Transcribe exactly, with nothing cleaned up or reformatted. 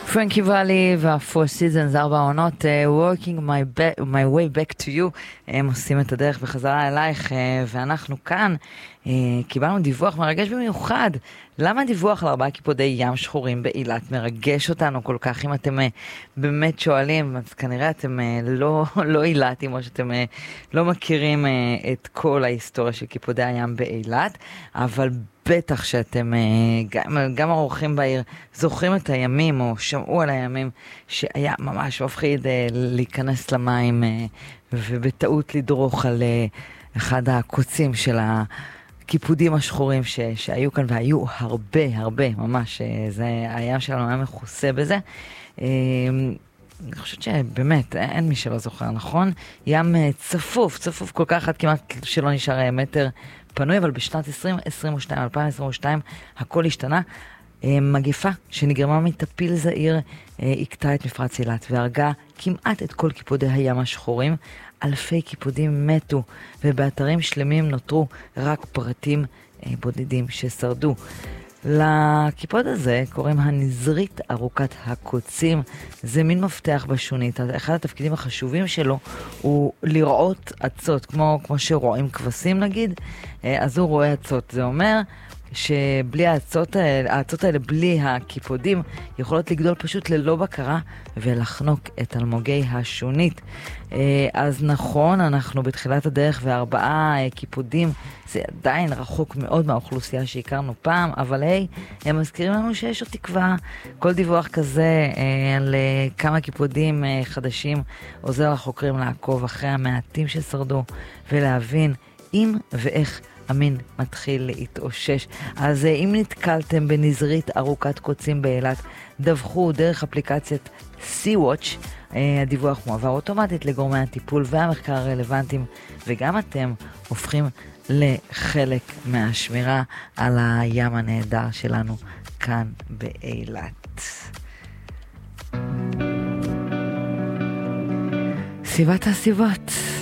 פרנקי ואלי וה-Four Seasons, ארבע עונות, uh, working my, back, my way back to you, הם עושים את הדרך בחזרה אלייך, uh, ואנחנו כאן, uh, קיבלנו דיווח מרגש במיוחד. למה דיווח על ארבעה קיפודי ים שחורים באילת מרגש אותנו כל כך? אם אתם uh, באמת שואלים, אז כנראה אתם uh, לא, לא אילתים, או שאתם uh, לא מכירים uh, את כל ההיסטוריה של קיפודי הים באילת, אבל בטח שאתם, גם, גם האורחים בעיר, זוכרים את הימים, או שמעו על הימים, שהיה ממש מפחיד להיכנס למים, ובטעות לדרוך על אחד הקוצים של הקיפודים השחורים ש, שהיו כאן, והיו הרבה, הרבה, ממש, זה, הים שלנו היה מכוסה בזה. אני חושבת שבאמת, אין מי שלא זוכר, נכון? ים צפוף, צפוף כל כך, עד כמעט שלא נשאר מטר פנוי, אבל בשנת עשרים עשרים ושתיים, אלפיים עשרים ושתיים, הכל השתנה. מגפה שנגרמה מטפיל זעיר הקטעה את מפרץ אילת והרגה כמעט את כל קיפודי הים השחורים. אלפי קיפודים מתו, ובאתרים שלמים נותרו רק פרטים בודדים ששרדו. לקיפוד הזה קוראים הנזרית ארוכת הקוצים. זה מין מפתח בשונית. אחד התפקידים החשובים שלו הוא לראות עצות, כמו, כמו שרואים כבשים נגיד, אז הוא רואה עצות. זה אומר שבלי העצות האלה, העצות האלה בלי הקיפודים יכולות לגדול פשוט ללא בקרה ולחנוק את אלמוגי השונית. אז נכון, אנחנו בתחילת הדרך וארבעה קיפודים, זה עדיין רחוק מאוד מהאוכלוסייה שהכרנו פעם, אבל היי, הם מזכירים לנו שיש עוד תקווה. כל דיווח כזה על כמה קיפודים חדשים עוזר לחוקרים לעקוב אחרי המעטים ששרדו ולהבין אם ואיך המין מתחיל להתאושש. אז אם נתקלתם בנזרית ארוכת קוצים באילת, דווחו דרך אפליקציית Sea-Watch. הדיווח מועבר אוטומטית לגורמי הטיפול והמחקר הרלוונטיים, וגם אתם הופכים לחלק מהשמירה על הים הנהדר שלנו כאן באילת. סיבת הסיבות.